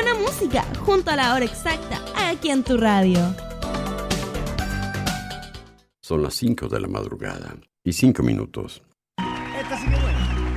buena música, junto a la hora exacta, aquí en tu radio. Son las 5 de la madrugada y 5 minutos. Esta sí que buena.